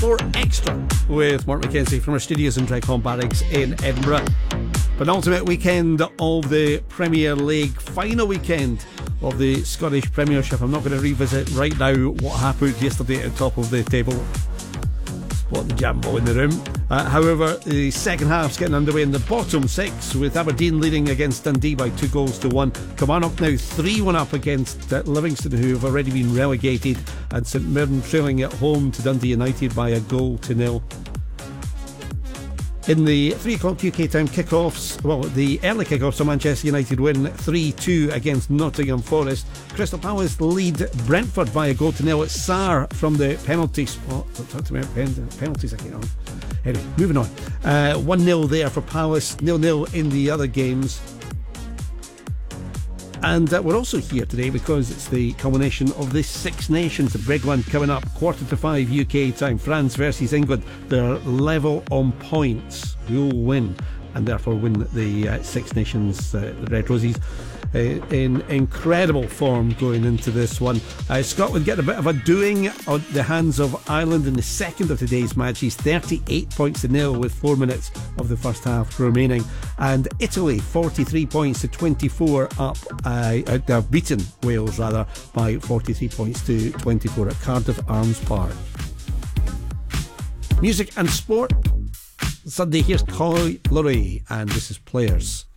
for Extra with Mark McKenzie from our studios in Dragcombe Barracks in Edinburgh. Penultimate weekend of the Premier League, final weekend of the Scottish Premiership. I'm not going to revisit right now what happened yesterday at the top of the table. Spot the jambo in the room. However, the second half's getting underway in the bottom six, with Aberdeen leading against Dundee by 2-1. Kilmarnock now 3-1 up against Livingston, who have already been relegated, and St Mirren trailing at home to Dundee United by 1-0. In the 3 o'clock UK time kickoffs, the early kickoffs, so Manchester United win 3-2 against Nottingham Forest. Crystal Palace lead Brentford by 1-0. It's Sarr from the penalty spot. Talk to me about penalties, I can't. Anyway, moving on. 1-0 there for Palace, 0-0 in the other games. And we're also here today because it's the culmination of the Six Nations. The big one coming up, 4:45 UK time. France versus England. They're level on points. Who will win and therefore win the Six Nations, the Red Roses. In incredible form going into this one. Scotland get a bit of a doing on the hands of Ireland in the second of today's matches, 38 points to nil with 4 minutes of the first half remaining. And Italy 43 points to 24 up. They've beaten Wales by 43 points to 24 at Cardiff Arms Park. Music and sport. Sunday, here's Coy Lurie, and this is Players.